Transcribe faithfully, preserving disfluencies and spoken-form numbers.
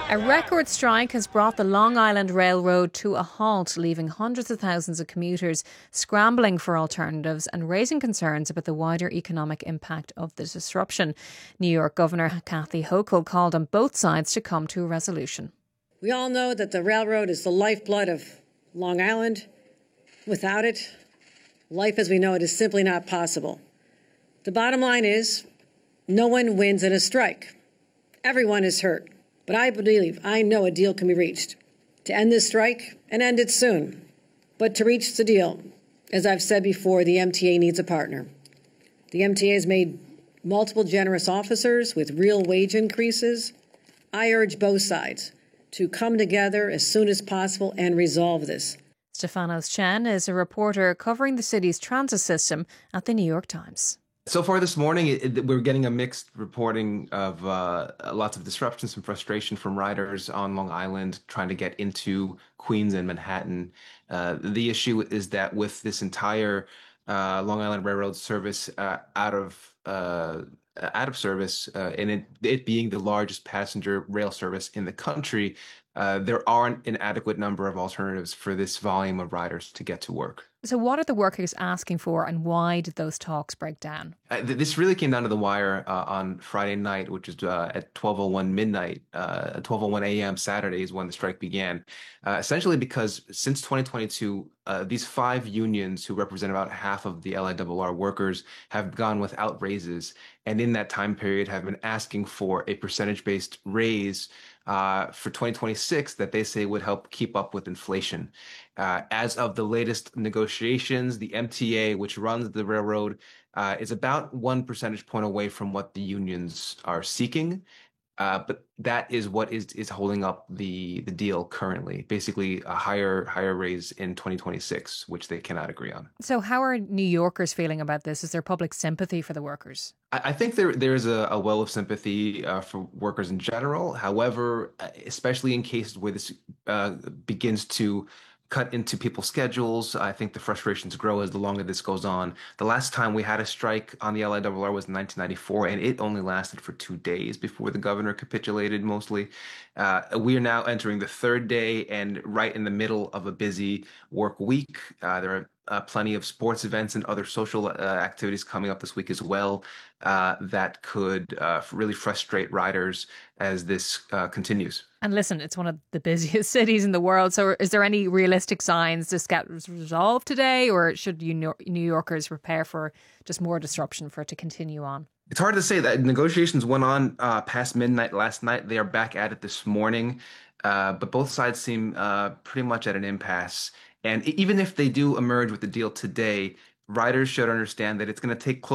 A record strike has brought the Long Island Railroad to a halt, leaving hundreds of thousands of commuters scrambling for alternatives and raising concerns about the wider economic impact of the disruption. New York Governor Kathy Hochul called on both sides to come to a resolution. We all know that the railroad is the lifeblood of Long Island. Without it, life as we know it is simply not possible. The bottom line is, no one wins in a strike. Everyone is hurt. But I believe, I know a deal can be reached to end this strike and end it soon. But to reach the deal, as I've said before, the M T A needs a partner. The M T A has made multiple generous offers with real wage increases. I urge both sides to come together as soon as possible and resolve this. Stefanos Chen is a reporter covering the city's transit system at the New York Times. So far this morning, it, it, we're getting a mixed reporting of uh, lots of disruption, some frustration from riders on Long Island trying to get into Queens and Manhattan. Uh, the issue is that with this entire uh, Long Island Railroad service uh, out of uh, out of service, uh, and it, it being the largest passenger rail service in the country, uh, there aren't an adequate number of alternatives for this volume of riders to get to work. So what are the workers asking for, and why did those talks break down? Uh, th- this really came down to the wire uh, on Friday night, which is uh, at twelve oh one midnight, uh, twelve oh one a.m. Saturday is when the strike began. Uh, essentially because since twenty twenty-two, uh, these five unions who represent about half of the L I R R workers have gone without raises, and in that time period have been asking for a percentage-based raise uh, for twenty twenty-six that they say would help keep up with inflation. Uh, as of the latest negotiations, the M T A, which runs the railroad, uh, is about one percentage point away from what the unions are seeking. Uh, but that is what is is holding up the the deal currently. Basically, a higher higher raise in twenty twenty-six, which they cannot agree on. So, how are New Yorkers feeling about this? Is there public sympathy for the workers? I, I think there there is a, a well of sympathy uh, for workers in general. However, especially in cases where this uh, begins to cut into people's schedules, I think the frustrations grow as the longer this goes on. The last time we had a strike on the L I R R was in nineteen ninety-four, and it only lasted for two days before the governor capitulated mostly. Uh, we are now entering the third day and right in the middle of a busy work week. Uh, there are uh, plenty of sports events and other social uh, activities coming up this week as well uh, that could uh, really frustrate riders as this uh, continues. And listen, it's one of the busiest cities in the world. So is there any realistic signs this gets resolved today, or should you New Yorkers prepare for just more disruption for it to continue on? It's hard to say. That negotiations went on uh, past midnight last night. They are back at it this morning. Uh, but both sides seem uh, pretty much at an impasse. And even if they do emerge with the deal today, riders should understand that it's going to take close